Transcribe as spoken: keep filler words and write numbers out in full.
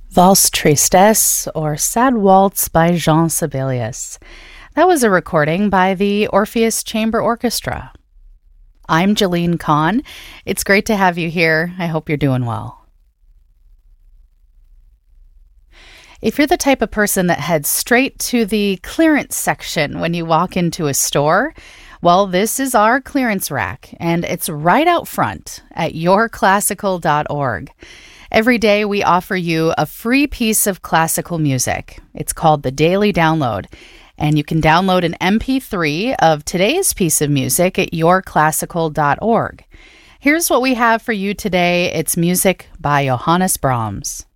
Valse Tristesse, or Sad Waltz by Jean Sibelius. That was a recording by the Orpheus Chamber Orchestra. I'm Jalene Kahn. It's great to have you here. I hope you're doing well. If you're the type of person that heads straight to the clearance section when you walk into a store, well, this is our clearance rack, and it's right out front at your classical dot org. Every day we offer you a free piece of classical music. It's called the Daily Download, and you can download an M P three of today's piece of music at your classical dot org. Here's what we have for you today. It's music by Johannes Brahms.